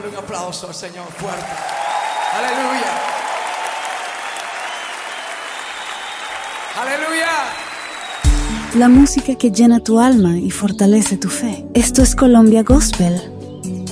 Dale un aplauso al Señor fuerte. Aleluya. Aleluya. La música que llena tu alma y fortalece tu fe. Esto es Colombia Gospel